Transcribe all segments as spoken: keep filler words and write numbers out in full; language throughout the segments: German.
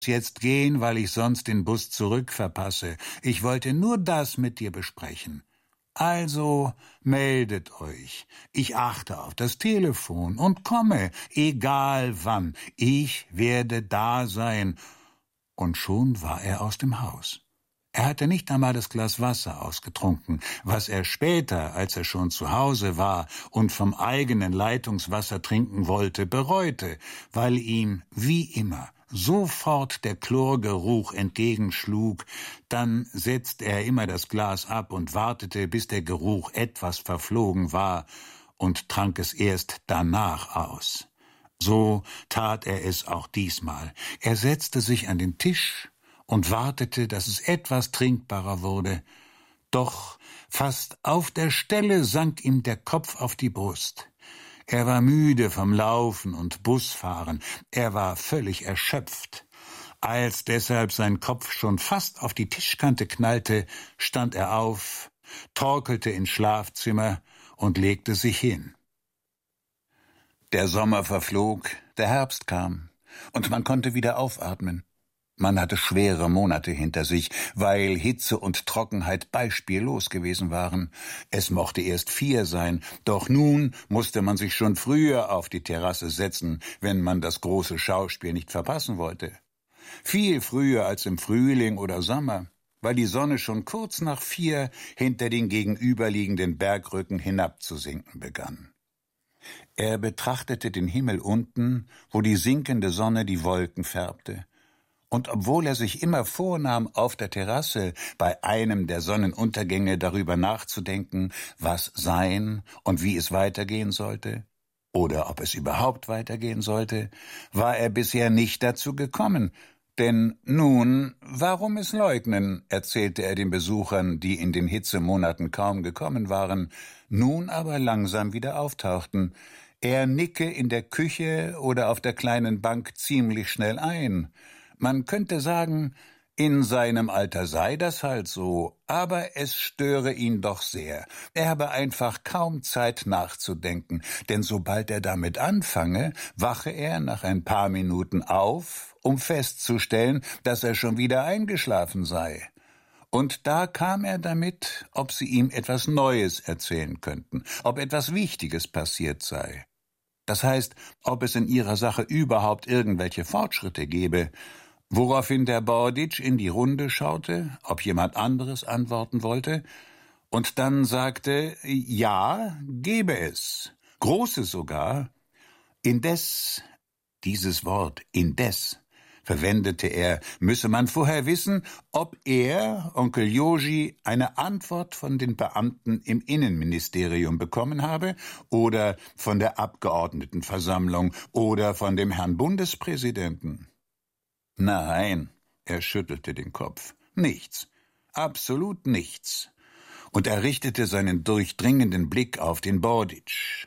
jetzt gehen, weil ich sonst den Bus zurück verpasse. Ich wollte nur das mit dir besprechen. Also meldet euch. Ich achte auf das Telefon und komme, egal wann. Ich werde da sein.« Und schon war er aus dem Haus. Er hatte nicht einmal das Glas Wasser ausgetrunken, was er später, als er schon zu Hause war und vom eigenen Leitungswasser trinken wollte, bereute, weil ihm, wie immer, sofort der Chlorgeruch entgegenschlug. Dann setzte er immer das Glas ab und wartete, bis der Geruch etwas verflogen war, und trank es erst danach aus. So tat er es auch diesmal. Er setzte sich an den Tisch und wartete, dass es etwas trinkbarer wurde. Doch fast auf der Stelle sank ihm der Kopf auf die Brust. Er war müde vom Laufen und Busfahren. Er war völlig erschöpft. Als deshalb sein Kopf schon fast auf die Tischkante knallte, stand er auf, torkelte ins Schlafzimmer und legte sich hin. Der Sommer verflog, der Herbst kam, und man konnte wieder aufatmen. Man hatte schwere Monate hinter sich, weil Hitze und Trockenheit beispiellos gewesen waren. Es mochte erst vier sein, doch nun musste man sich schon früher auf die Terrasse setzen, wenn man das große Schauspiel nicht verpassen wollte. Viel früher als im Frühling oder Sommer, weil die Sonne schon kurz nach vier hinter den gegenüberliegenden Bergrücken hinabzusinken begann. Er betrachtete den Himmel unten, wo die sinkende Sonne die Wolken färbte. Und obwohl er sich immer vornahm, auf der Terrasse bei einem der Sonnenuntergänge darüber nachzudenken, was sein und wie es weitergehen sollte, oder ob es überhaupt weitergehen sollte, war er bisher nicht dazu gekommen. Denn nun, warum es leugnen, erzählte er den Besuchern, die in den Hitzemonaten kaum gekommen waren, nun aber langsam wieder auftauchten. Er nicke in der Küche oder auf der kleinen Bank ziemlich schnell ein. Man könnte sagen, in seinem Alter sei das halt so, aber es störe ihn doch sehr. Er habe einfach kaum Zeit nachzudenken, denn sobald er damit anfange, wache er nach ein paar Minuten auf, um festzustellen, dass er schon wieder eingeschlafen sei. Und da kam er damit, ob sie ihm etwas Neues erzählen könnten, ob etwas Wichtiges passiert sei. Das heißt, ob es in ihrer Sache überhaupt irgendwelche Fortschritte gebe, woraufhin der Borditsch in die Runde schaute, ob jemand anderes antworten wollte, und dann sagte, ja, gebe es, große sogar. Indes, dieses Wort indes, verwendete er, müsse man vorher wissen, ob er, Onkel Joji, eine Antwort von den Beamten im Innenministerium bekommen habe oder von der Abgeordnetenversammlung oder von dem Herrn Bundespräsidenten. Nein, er schüttelte den Kopf. Nichts, absolut nichts. Und er richtete seinen durchdringenden Blick auf den Borditsch.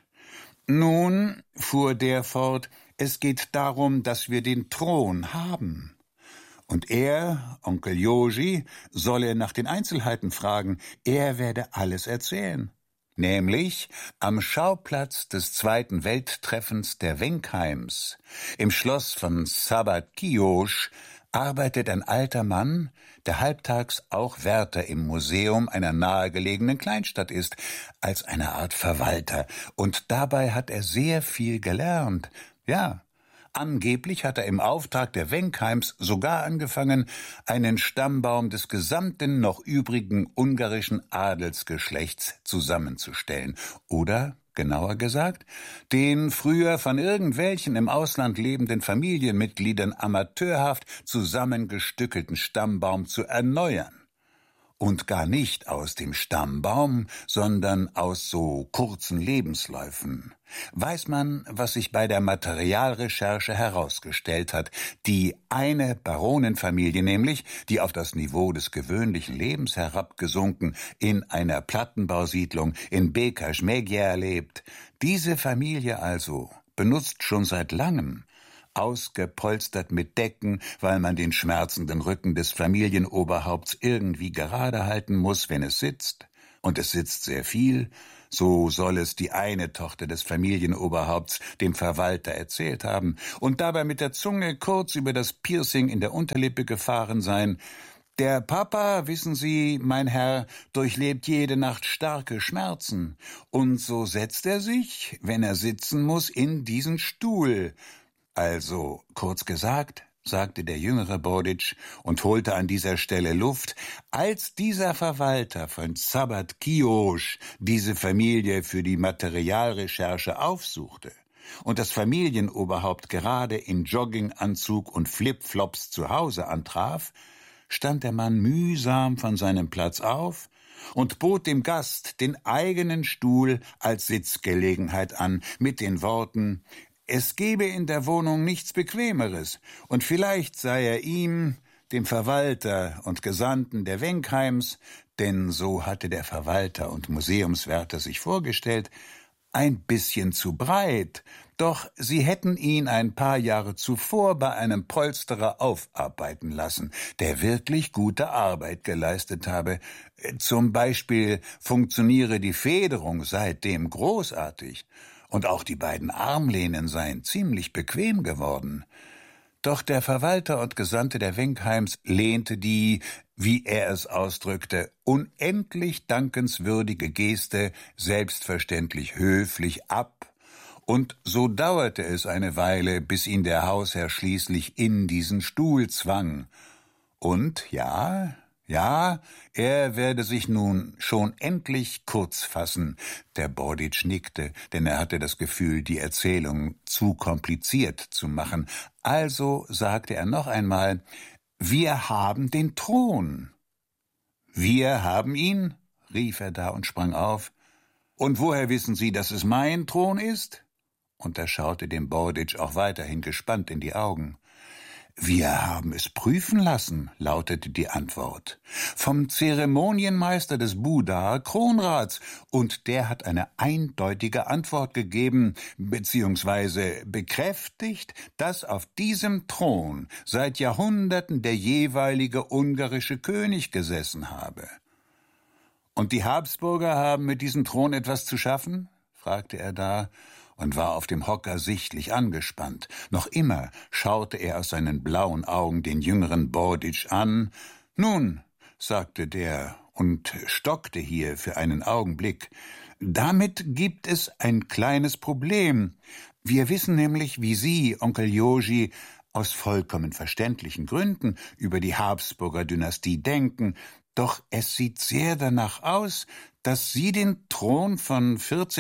Nun, fuhr der fort, es geht darum, dass wir den Thron haben. Und er, Onkel Joji, solle nach den Einzelheiten fragen, er werde alles erzählen. Nämlich am Schauplatz des zweiten Welttreffens der Wenkheims, im Schloss von Szabad-Kijosch, arbeitet ein alter Mann, der halbtags auch Wärter im Museum einer nahegelegenen Kleinstadt ist, als eine Art Verwalter, und dabei hat er sehr viel gelernt. Ja, angeblich hat er im Auftrag der Wenkheims sogar angefangen, einen Stammbaum des gesamten noch übrigen ungarischen Adelsgeschlechts zusammenzustellen. Oder, genauer gesagt, den früher von irgendwelchen im Ausland lebenden Familienmitgliedern amateurhaft zusammengestückelten Stammbaum zu erneuern. Und gar nicht aus dem Stammbaum, sondern aus so kurzen Lebensläufen. Weiß man, was sich bei der Materialrecherche herausgestellt hat. Die eine Baronenfamilie nämlich, die auf das Niveau des gewöhnlichen Lebens herabgesunken in einer Plattenbausiedlung in Békás-Megyer lebt. Diese Familie also benutzt schon seit langem, ausgepolstert mit Decken, weil man den schmerzenden Rücken des Familienoberhaupts irgendwie gerade halten muss, wenn es sitzt, und es sitzt sehr viel, so soll es die eine Tochter des Familienoberhaupts dem Verwalter erzählt haben, und dabei mit der Zunge kurz über das Piercing in der Unterlippe gefahren sein. »Der Papa, wissen Sie, mein Herr, durchlebt jede Nacht starke Schmerzen, und so setzt er sich, wenn er sitzen muss, in diesen Stuhl.« Also, kurz gesagt, sagte der jüngere Bowditch und holte an dieser Stelle Luft, als dieser Verwalter von Zabad Kiosch diese Familie für die Materialrecherche aufsuchte und das Familienoberhaupt gerade in Jogginganzug und Flipflops zu Hause antraf, stand der Mann mühsam von seinem Platz auf und bot dem Gast den eigenen Stuhl als Sitzgelegenheit an, mit den Worten: Es gebe in der Wohnung nichts Bequemeres, und vielleicht sei er ihm, dem Verwalter und Gesandten der Wenkheims, denn so hatte der Verwalter und Museumswärter sich vorgestellt, ein bisschen zu breit, doch sie hätten ihn ein paar Jahre zuvor bei einem Polsterer aufarbeiten lassen, der wirklich gute Arbeit geleistet habe. Zum Beispiel funktioniere die Federung seitdem großartig, und auch die beiden Armlehnen seien ziemlich bequem geworden. Doch der Verwalter und Gesandte der Wenkheims lehnte die, wie er es ausdrückte, unendlich dankenswürdige Geste selbstverständlich höflich ab, und so dauerte es eine Weile, bis ihn der Hausherr schließlich in diesen Stuhl zwang. Und ja, ja, er werde sich nun schon endlich kurz fassen. Der Bowditch nickte, denn er hatte das Gefühl, die Erzählung zu kompliziert zu machen. Also sagte er noch einmal: »Wir haben den Thron.« »Wir haben ihn?« rief er da und sprang auf. »Und woher wissen Sie, dass es mein Thron ist?« Und er schaute dem Bowditch auch weiterhin gespannt in die Augen. »Wir haben es prüfen lassen«, lautete die Antwort, »vom Zeremonienmeister des Buddha Kronrats, und der hat eine eindeutige Antwort gegeben, beziehungsweise bekräftigt, dass auf diesem Thron seit Jahrhunderten der jeweilige ungarische König gesessen habe.« »Und die Habsburger haben mit diesem Thron etwas zu schaffen?« fragte er da und war auf dem Hocker sichtlich angespannt. Noch immer schaute er aus seinen blauen Augen den jüngeren Bowditch an. »Nun«, sagte der und stockte hier für einen Augenblick, »damit gibt es ein kleines Problem. Wir wissen nämlich, wie Sie, Onkel Joji, aus vollkommen verständlichen Gründen über die Habsburger Dynastie denken, doch es sieht sehr danach aus, dass Sie den Thron von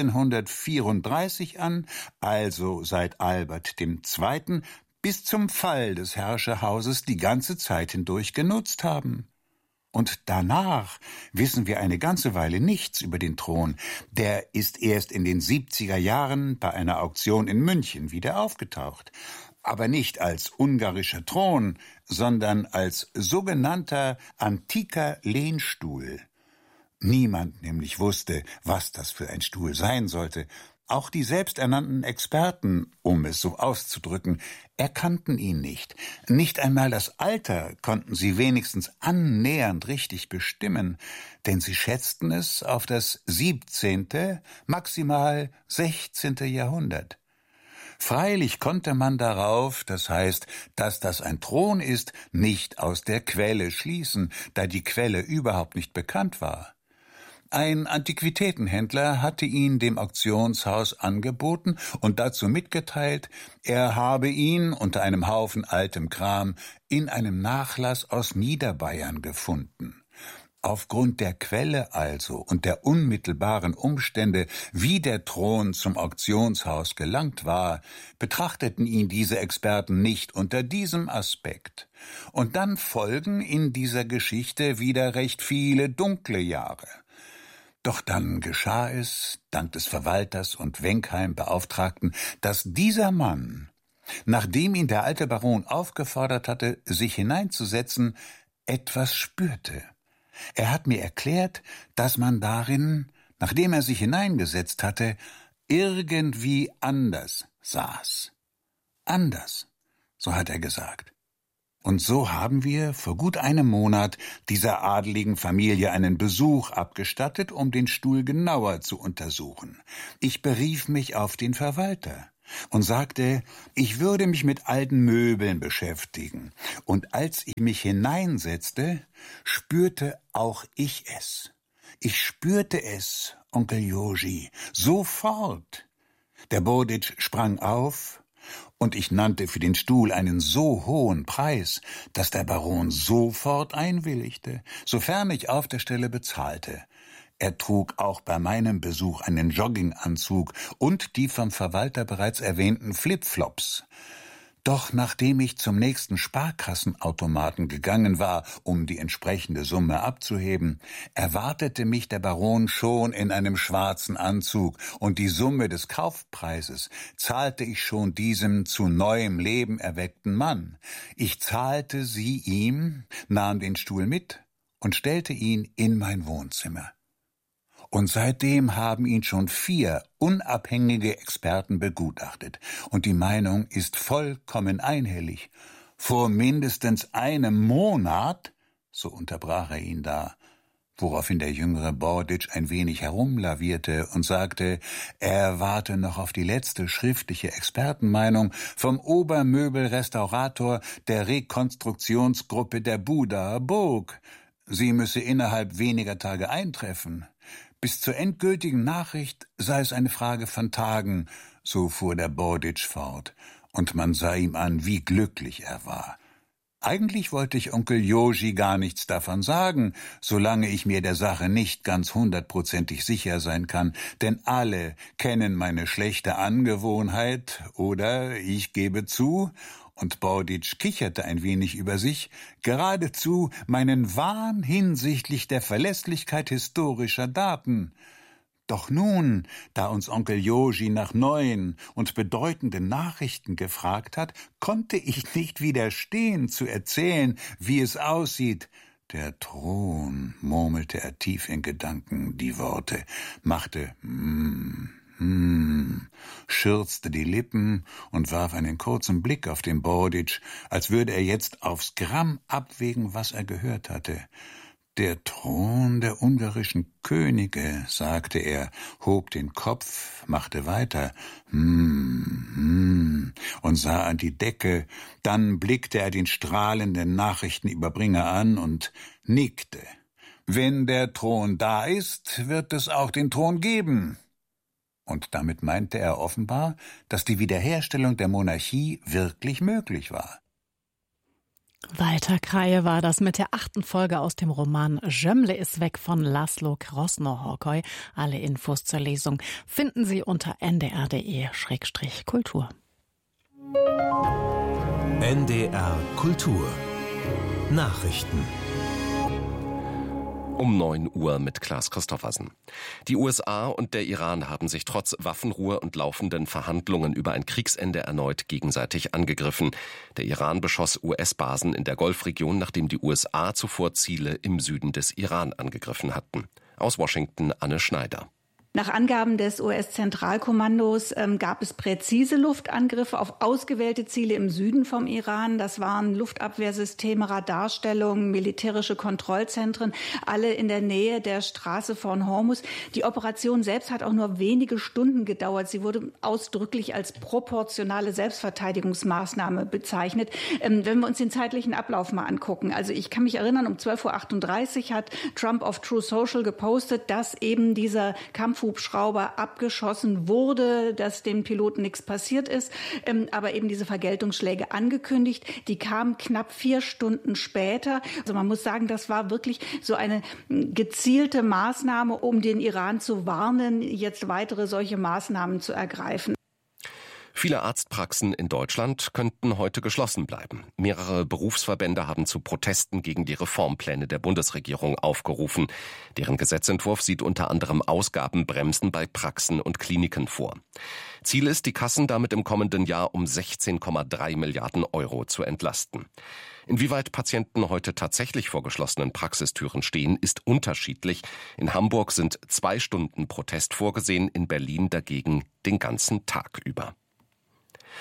vierzehnhundertvierunddreißig an, also seit Albert dem Zweiten, bis zum Fall des Herrscherhauses die ganze Zeit hindurch genutzt haben. Und danach wissen wir eine ganze Weile nichts über den Thron. Der ist erst in den siebziger Jahren bei einer Auktion in München wieder aufgetaucht. Aber nicht als ungarischer Thron, sondern als sogenannter antiker Lehnstuhl. Niemand nämlich wusste, was das für ein Stuhl sein sollte. Auch die selbsternannten Experten, um es so auszudrücken, erkannten ihn nicht. Nicht einmal das Alter konnten sie wenigstens annähernd richtig bestimmen, denn sie schätzten es auf das siebzehnte, maximal sechzehnte Jahrhundert. Freilich konnte man darauf, das heißt, dass das ein Thron ist, nicht aus der Quelle schließen, da die Quelle überhaupt nicht bekannt war. Ein Antiquitätenhändler hatte ihn dem Auktionshaus angeboten und dazu mitgeteilt, er habe ihn unter einem Haufen altem Kram in einem Nachlass aus Niederbayern gefunden. Aufgrund der Quelle also und der unmittelbaren Umstände, wie der Thron zum Auktionshaus gelangt war, betrachteten ihn diese Experten nicht unter diesem Aspekt. Und dann folgen in dieser Geschichte wieder recht viele dunkle Jahre. Doch dann geschah es, dank des Verwalters und Wenkheim-Beauftragten, dass dieser Mann, nachdem ihn der alte Baron aufgefordert hatte, sich hineinzusetzen, etwas spürte. Er hat mir erklärt, dass man darin, nachdem er sich hineingesetzt hatte, irgendwie anders saß. Anders, so hat er gesagt. Und so haben wir vor gut einem Monat dieser adeligen Familie einen Besuch abgestattet, um den Stuhl genauer zu untersuchen. Ich berief mich auf den Verwalter und sagte, ich würde mich mit alten Möbeln beschäftigen. Und als ich mich hineinsetzte, spürte auch ich es. Ich spürte es, Onkel Joji, sofort. Der Bowditch sprang auf, und ich nannte für den Stuhl einen so hohen Preis, dass der Baron sofort einwilligte, sofern ich auf der Stelle bezahlte. Er trug auch bei meinem Besuch einen Jogginganzug und die vom Verwalter bereits erwähnten Flipflops. Doch nachdem ich zum nächsten Sparkassenautomaten gegangen war, um die entsprechende Summe abzuheben, erwartete mich der Baron schon in einem schwarzen Anzug, und die Summe des Kaufpreises zahlte ich schon diesem zu neuem Leben erweckten Mann. Ich zahlte sie ihm, nahm den Stuhl mit und stellte ihn in mein Wohnzimmer. Und seitdem haben ihn schon vier unabhängige Experten begutachtet. Und die Meinung ist vollkommen einhellig. Vor mindestens einem Monat, so unterbrach er ihn da, woraufhin der jüngere Bowditch ein wenig herumlavierte und sagte, er warte noch auf die letzte schriftliche Expertenmeinung vom Obermöbelrestaurator der Rekonstruktionsgruppe der Buda Burg. Sie müsse innerhalb weniger Tage eintreffen. Bis zur endgültigen Nachricht sei es eine Frage von Tagen, so fuhr der Bowditch fort, und man sah ihm an, wie glücklich er war. Eigentlich wollte ich Onkel Joji gar nichts davon sagen, solange ich mir der Sache nicht ganz hundertprozentig sicher sein kann, denn alle kennen meine schlechte Angewohnheit, oder ich gebe zu, und Bowditch kicherte ein wenig über sich, geradezu meinen Wahn hinsichtlich der Verlässlichkeit historischer Daten. Doch nun, da uns Onkel Joji nach neuen und bedeutenden Nachrichten gefragt hat, konnte ich nicht widerstehen, zu erzählen, wie es aussieht. Der Thron, murmelte er tief in Gedanken die Worte, machte hm, hm, schürzte die Lippen und warf einen kurzen Blick auf den Bowditch, als würde er jetzt aufs Gramm abwägen, was er gehört hatte. »Der Thron der ungarischen Könige«, sagte er, hob den Kopf, machte weiter, hm, hm, und sah an die Decke. Dann blickte er den strahlenden Nachrichtenüberbringer an und nickte. »Wenn der Thron da ist, wird es auch den Thron geben.« Und damit meinte er offenbar, dass die Wiederherstellung der Monarchie wirklich möglich war. Walter Kraje war das mit der achten Folge aus dem Roman Jömle ist weg von Laszlo Krosno-Horkoy. Alle Infos zur Lesung finden Sie unter n d r punkt d e Schrägstrich Kultur. N D R Kultur Nachrichten Um neun Uhr mit Klaas Christoffersen. Die U S A und der Iran haben sich trotz Waffenruhe und laufenden Verhandlungen über ein Kriegsende erneut gegenseitig angegriffen. Der Iran beschoss U S-Basen in der Golfregion, nachdem die U S A zuvor Ziele im Süden des Iran angegriffen hatten. Aus Washington Anne Schneider. Nach Angaben des U S-Zentralkommandos ähm, gab es präzise Luftangriffe auf ausgewählte Ziele im Süden vom Iran. Das waren Luftabwehrsysteme, Radarstellungen, militärische Kontrollzentren, alle in der Nähe der Straße von Hormuz. Die Operation selbst hat auch nur wenige Stunden gedauert. Sie wurde ausdrücklich als proportionale Selbstverteidigungsmaßnahme bezeichnet. Ähm, wenn wir uns den zeitlichen Ablauf mal angucken. Also ich kann mich erinnern, um zwölf Uhr achtunddreißig hat Trump auf True Social gepostet, dass eben dieser Kampf Hubschrauber abgeschossen wurde, dass dem Piloten nichts passiert ist, ähm, aber eben diese Vergeltungsschläge angekündigt. Die kamen knapp vier Stunden später. Also man muss sagen, das war wirklich so eine gezielte Maßnahme, um den Iran zu warnen, jetzt weitere solche Maßnahmen zu ergreifen. Viele Arztpraxen in Deutschland könnten heute geschlossen bleiben. Mehrere Berufsverbände haben zu Protesten gegen die Reformpläne der Bundesregierung aufgerufen. Deren Gesetzentwurf sieht unter anderem Ausgabenbremsen bei Praxen und Kliniken vor. Ziel ist, die Kassen damit im kommenden Jahr um sechzehn Komma drei Milliarden Euro zu entlasten. Inwieweit Patienten heute tatsächlich vor geschlossenen Praxistüren stehen, ist unterschiedlich. In Hamburg sind zwei Stunden Protest vorgesehen, in Berlin dagegen den ganzen Tag über.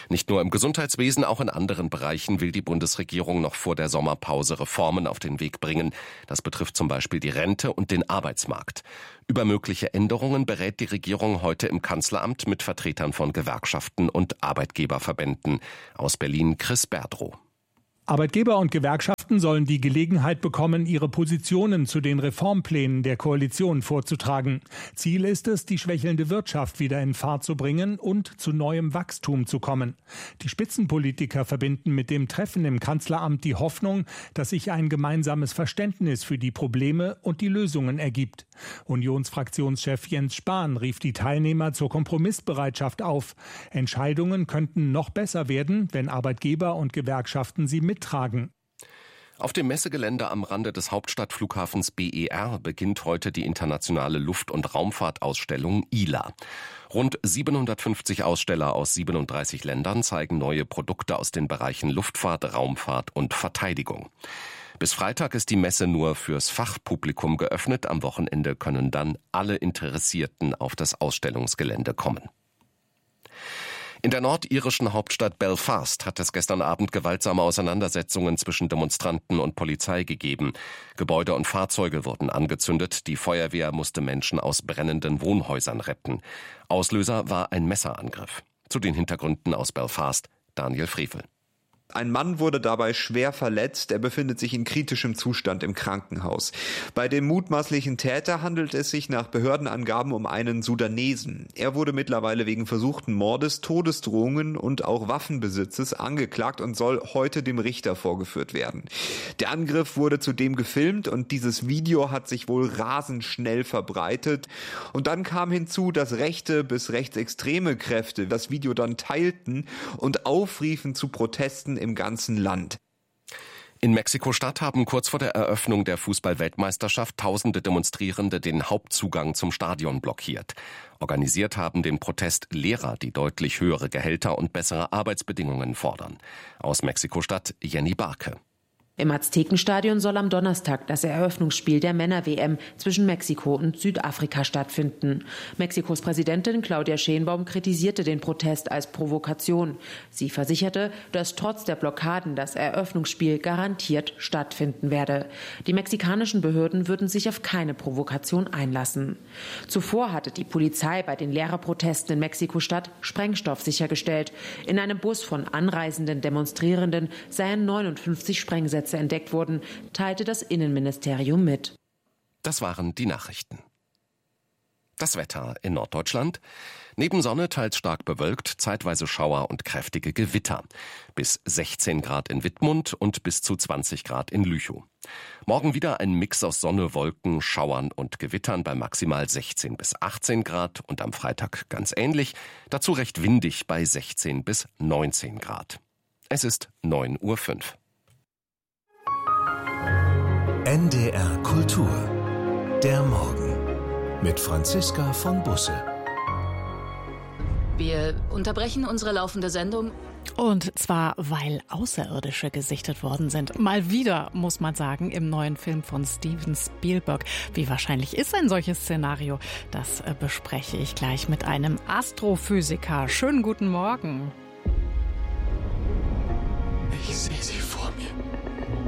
Nicht nur im Gesundheitswesen, auch in anderen Bereichen will die Bundesregierung noch vor der Sommerpause Reformen auf den Weg bringen. Das betrifft zum Beispiel die Rente und den Arbeitsmarkt. Über mögliche Änderungen berät die Regierung heute im Kanzleramt mit Vertretern von Gewerkschaften und Arbeitgeberverbänden. Aus Berlin Chris Berdrow. Arbeitgeber und Gewerkschaften sollen die Gelegenheit bekommen, ihre Positionen zu den Reformplänen der Koalition vorzutragen. Ziel ist es, die schwächelnde Wirtschaft wieder in Fahrt zu bringen und zu neuem Wachstum zu kommen. Die Spitzenpolitiker verbinden mit dem Treffen im Kanzleramt die Hoffnung, dass sich ein gemeinsames Verständnis für die Probleme und die Lösungen ergibt. Unionsfraktionschef Jens Spahn rief die Teilnehmer zur Kompromissbereitschaft auf. Entscheidungen könnten noch besser werden, wenn Arbeitgeber und Gewerkschaften sie mittragen. Auf dem Messegelände am Rande des Hauptstadtflughafens B E R beginnt heute die internationale Luft- und Raumfahrtausstellung I L A. Rund siebenhundertfünfzig Aussteller aus siebenunddreißig Ländern zeigen neue Produkte aus den Bereichen Luftfahrt, Raumfahrt und Verteidigung. Bis Freitag ist die Messe nur fürs Fachpublikum geöffnet. Am Wochenende können dann alle Interessierten auf das Ausstellungsgelände kommen. In der nordirischen Hauptstadt Belfast hat es gestern Abend gewaltsame Auseinandersetzungen zwischen Demonstranten und Polizei gegeben. Gebäude und Fahrzeuge wurden angezündet. Die Feuerwehr musste Menschen aus brennenden Wohnhäusern retten. Auslöser war ein Messerangriff. Zu den Hintergründen aus Belfast, Daniel Frevel. Ein Mann wurde dabei schwer verletzt. Er befindet sich in kritischem Zustand im Krankenhaus. Bei dem mutmaßlichen Täter handelt es sich nach Behördenangaben um einen Sudanesen. Er wurde mittlerweile wegen versuchten Mordes, Todesdrohungen und auch Waffenbesitzes angeklagt und soll heute dem Richter vorgeführt werden. Der Angriff wurde zudem gefilmt und dieses Video hat sich wohl rasend schnell verbreitet. Und dann kam hinzu, dass rechte bis rechtsextreme Kräfte das Video dann teilten und aufriefen zu Protesten im ganzen Land. In Mexiko-Stadt haben kurz vor der Eröffnung der Fußball-Weltmeisterschaft tausende Demonstrierende den Hauptzugang zum Stadion blockiert. Organisiert haben den Protest Lehrer, die deutlich höhere Gehälter und bessere Arbeitsbedingungen fordern. Aus Mexiko-Stadt Jenny Barke. Im Aztekenstadion soll am Donnerstag das Eröffnungsspiel der Männer-W M zwischen Mexiko und Südafrika stattfinden. Mexikos Präsidentin Claudia Sheinbaum kritisierte den Protest als Provokation. Sie versicherte, dass trotz der Blockaden das Eröffnungsspiel garantiert stattfinden werde. Die mexikanischen Behörden würden sich auf keine Provokation einlassen. Zuvor hatte die Polizei bei den Lehrerprotesten in Mexiko-Stadt Sprengstoff sichergestellt. In einem Bus von anreisenden Demonstrierenden seien neunundfünfzig Sprengsätze entdeckt wurden, teilte das Innenministerium mit. Das waren die Nachrichten. Das Wetter in Norddeutschland. Neben Sonne teils stark bewölkt, zeitweise Schauer und kräftige Gewitter. Bis sechzehn Grad in Wittmund und bis zu zwanzig Grad in Lüchow. Morgen wieder ein Mix aus Sonne, Wolken, Schauern und Gewittern bei maximal sechzehn bis achtzehn Grad und am Freitag ganz ähnlich. Dazu recht windig bei sechzehn bis neunzehn Grad. Es ist neun Uhr fünf. N D R Kultur. Der Morgen. Mit Franziska von Busse. Wir unterbrechen unsere laufende Sendung. Und zwar, weil Außerirdische gesichtet worden sind. Mal wieder, muss man sagen, im neuen Film von Steven Spielberg. Wie wahrscheinlich ist ein solches Szenario? Das bespreche ich gleich mit einem Astrophysiker. Schönen guten Morgen. Ich sehe sie